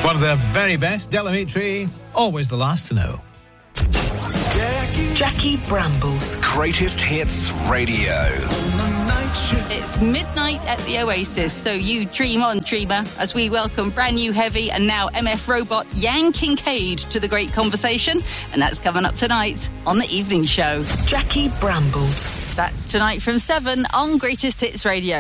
One of the very best, Del Amitri, always the last to know. Jackie Brambles. Greatest Hits Radio. It's midnight at the Oasis, so you dream on, dreamer, as we welcome brand new heavy and now MF robot Yang Kincaid to the great conversation, and that's coming up tonight on the evening show. Jackie Brambles. That's tonight from 7 on Greatest Hits Radio.